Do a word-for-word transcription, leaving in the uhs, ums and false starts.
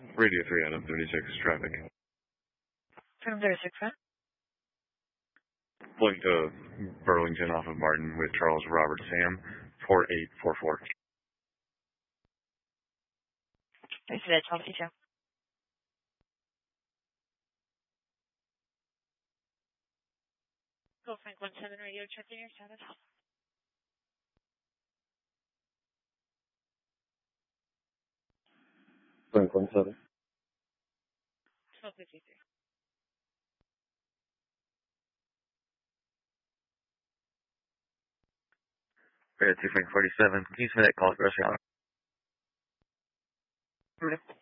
Radio three Adam thirty-six, traffic. From thirty-six, huh? Point to Burlington off of Martin with Charles Robert Sam, four eight four four. I see that, Chelsea, too. Go Frank one seven radio, checking your status. Frank one seven. twelve fifty-three. Radio two Frank forty-seven. Can you send that call to restaurant? Okay.